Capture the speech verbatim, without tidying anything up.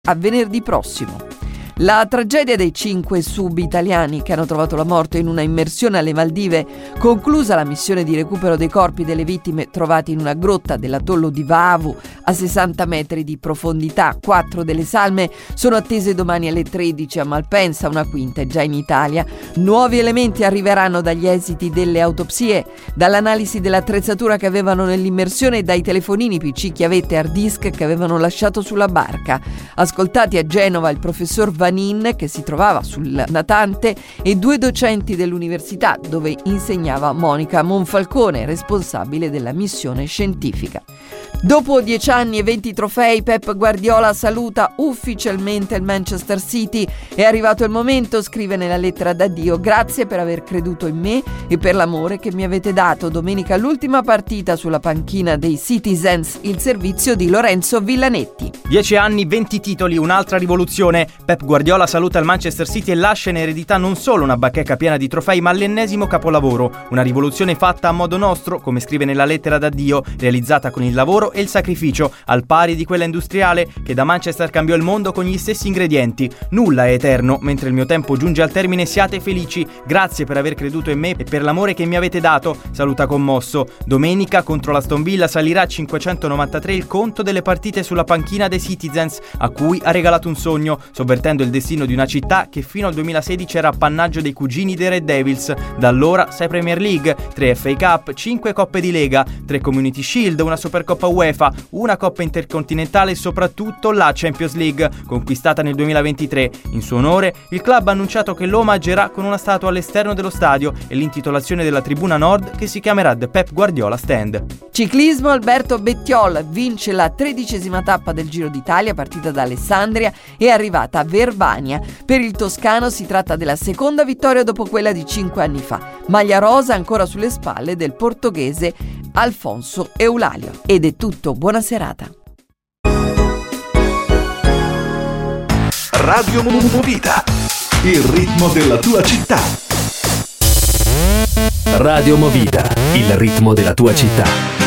A venerdì prossimo. La tragedia dei cinque sub-italiani che hanno trovato la morte in una immersione alle Maldive, conclusa la missione di recupero dei corpi delle vittime trovati in una grotta dell'atollo di Vaavu a sessanta metri di profondità. Quattro delle salme sono attese domani alle tredici a Malpensa, una quinta è già in Italia. Nuovi elementi arriveranno dagli esiti delle autopsie, dall'analisi dell'attrezzatura che avevano nell'immersione e dai telefonini, P C, chiavette e hard disk che avevano lasciato sulla barca. Ascoltati a Genova il professor Vanin, che si trovava sul natante, e due docenti dell'università dove insegnava Monica Monfalcone, responsabile della missione scientifica. Dopo dieci anni e venti trofei, Pep Guardiola saluta ufficialmente il Manchester City. È arrivato il momento, scrive nella lettera d'addio: grazie per aver creduto in me e per l'amore che mi avete dato. Domenica l'ultima partita sulla panchina dei Citizens, il servizio di Lorenzo Villanetti. Dieci anni, venti titoli, un'altra rivoluzione. Pep Guardiola saluta il Manchester City e lascia in eredità non solo una bacheca piena di trofei, ma l'ennesimo capolavoro. Una rivoluzione fatta a modo nostro, come scrive nella lettera d'addio, realizzata con il lavoro e il sacrificio, al pari di quella industriale che da Manchester cambiò il mondo con gli stessi ingredienti. Nulla è eterno, mentre il mio tempo giunge al termine. Siate felici, grazie per aver creduto in me e per l'amore che mi avete dato, saluta commosso. Domenica contro l'Aston Villa salirà a cinquecentonovantatré il conto delle partite sulla panchina dei Citizens, a cui ha regalato un sogno, sovvertendo il destino di una città che fino al duemilasedici era appannaggio dei cugini dei Red Devils. Da allora sei Premier League, tre F A Cup, cinque Coppe di Lega, tre Community Shield, una Supercoppa UEFA, una Coppa Intercontinentale e soprattutto la Champions League, conquistata nel duemilaventitré. In suo onore, il club ha annunciato che lo omaggerà con una statua all'esterno dello stadio e l'intitolazione della tribuna nord che si chiamerà The Pep Guardiola Stand. Ciclismo, Alberto Bettiol vince la tredicesima tappa del Giro d'Italia, partita da Alessandria e arrivata a Verbania. Per il toscano si tratta della seconda vittoria dopo quella di cinque anni fa. Maglia rosa ancora sulle spalle del portoghese Alfonso Eulalio. Ed è tutto, buona serata. Radio Movida, il ritmo della tua città. Radio Movida, il ritmo della tua città.